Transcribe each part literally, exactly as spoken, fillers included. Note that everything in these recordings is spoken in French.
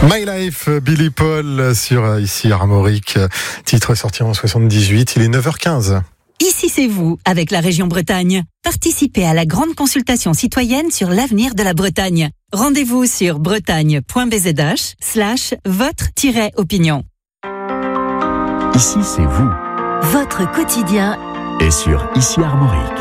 My Life, Billy Paul sur Ici Armorique, titre sorti en soixante-dix-huit, il est neuf heures quinze. Ici c'est vous, avec la région Bretagne. Participez à la grande consultation citoyenne sur l'avenir de la Bretagne. Rendez-vous sur bretagne.bzh slash votre-opinion. Ici c'est vous. Votre quotidien Et sur Ici Armorique.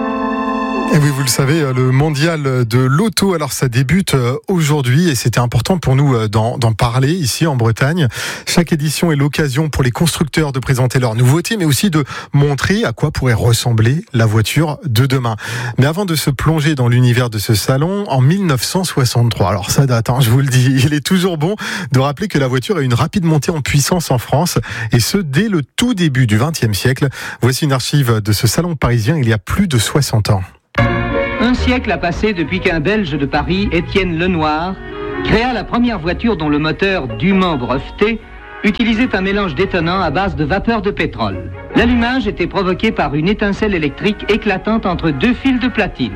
Et oui, vous le savez, le mondial de l'auto, alors ça débute aujourd'hui et c'était important pour nous d'en, d'en parler ici en Bretagne. Chaque édition est l'occasion pour les constructeurs de présenter leurs nouveautés, mais aussi de montrer à quoi pourrait ressembler la voiture de demain. Mais avant de se plonger dans l'univers de ce salon, en dix-neuf cent soixante-trois, alors ça date, hein, je vous le dis, il est toujours bon de rappeler que la voiture a une rapide montée en puissance en France, et ce dès le tout début du vingtième siècle. Voici une archive de ce salon parisien il y a plus de soixante ans. Un siècle a passé depuis qu'un Belge de Paris, Étienne Lenoir, créa la première voiture dont le moteur dûment breveté utilisait un mélange détonnant à base de vapeur de pétrole. L'allumage était provoqué par une étincelle électrique éclatante entre deux fils de platine.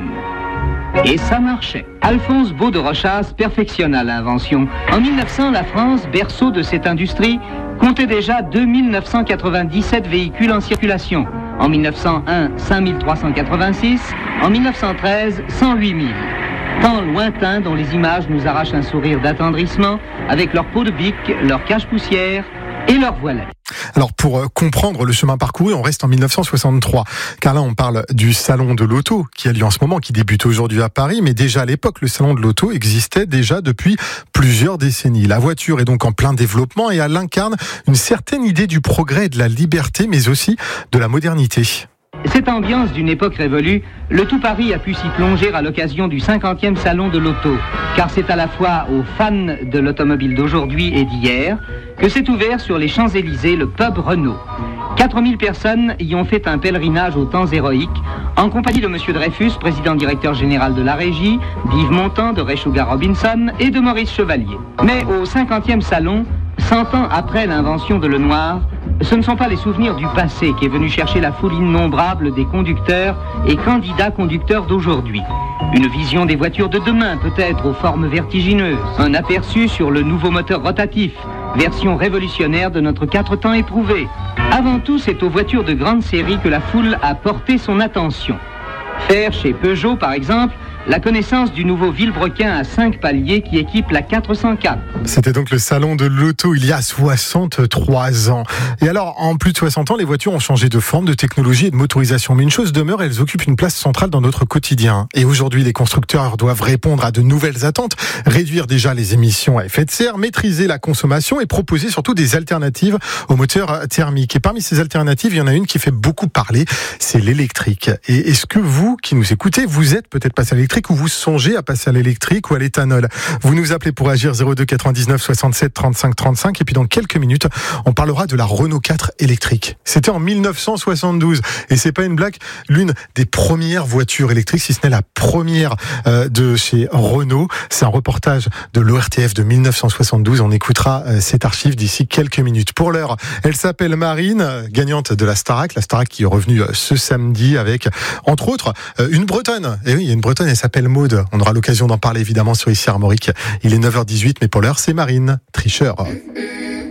Et ça marchait. Alphonse Beau de Rochas perfectionna l'invention. En mille neuf cents, la France, berceau de cette industrie, comptait déjà deux mille neuf cent quatre-vingt-dix-sept véhicules en circulation. En mille neuf cent un, cinq mille trois cent quatre-vingt-six. En mille neuf cent treize, cent huit mille. Temps lointain dont les images nous arrachent un sourire d'attendrissement avec leur peau de bique, leur cache-poussière et leur voilet. Alors pour comprendre le chemin parcouru, on reste en dix-neuf cent soixante-trois, car là on parle du salon de l'auto qui a lieu en ce moment, qui débute aujourd'hui à Paris, mais déjà à l'époque le salon de l'auto existait déjà depuis plusieurs décennies. La voiture est donc en plein développement et elle incarne une certaine idée du progrès et de la liberté, mais aussi de la modernité. Cette ambiance d'une époque révolue, le tout Paris a pu s'y plonger à l'occasion du cinquantième salon de l'auto, car c'est à la fois aux fans de l'automobile d'aujourd'hui et d'hier que s'est ouvert sur les Champs-Élysées le pub Renault. quatre mille personnes y ont fait un pèlerinage aux temps héroïques, en compagnie de Monsieur Dreyfus, président directeur général de la régie, d'Yves Montand, de Ray Sugar Robinson et de Maurice Chevalier. Mais au cinquantième salon, cent ans après l'invention de Lenoir, ce ne sont pas les souvenirs du passé qui est venu chercher la foule innombrable des conducteurs et candidats conducteurs d'aujourd'hui. Une vision des voitures de demain, peut-être aux formes vertigineuses. Un aperçu sur le nouveau moteur rotatif, version révolutionnaire de notre quatre temps éprouvé. Avant tout, c'est aux voitures de grande série que la foule a porté son attention. Faire chez Peugeot, par exemple, la connaissance du nouveau vilebrequin à cinq paliers qui équipe la quatre cent quatre. C'était donc le salon de l'auto il y a soixante-trois ans. Et alors, en plus de soixante ans, les voitures ont changé de forme, de technologie et de motorisation. Mais une chose demeure, elles occupent une place centrale dans notre quotidien. Et aujourd'hui, les constructeurs doivent répondre à de nouvelles attentes, réduire déjà les émissions à effet de serre, maîtriser la consommation et proposer surtout des alternatives aux moteurs thermiques. Et parmi ces alternatives, il y en a une qui fait beaucoup parler, c'est l'électrique. Et est-ce que vous, qui nous écoutez, vous êtes peut-être passé à l'électrique ou vous songez à passer à l'électrique ou à l'éthanol? Vous nous appelez pour agir zéro deux quatre-vingt-dix-neuf soixante-sept trente-cinq trente-cinq et puis dans quelques minutes, on parlera de la Renault quatre électrique. C'était en dix-neuf cent soixante-douze et c'est pas une blague, l'une des premières voitures électriques, si ce n'est la première euh, de chez Renault. C'est un reportage de l'O R T F de dix-neuf cent soixante-douze. On écoutera euh, cette archive d'ici quelques minutes. Pour l'heure, elle s'appelle Marine, gagnante de la Starac, la Starac qui est revenue euh, ce samedi avec, entre autres, euh, une Bretonne. Et oui, il y a une Bretonne, elle s'appelle Maude. On aura l'occasion d'en parler évidemment sur Ici Armorique. Il est neuf heures dix-huit, mais pour l'heure, c'est Marine, tricheur.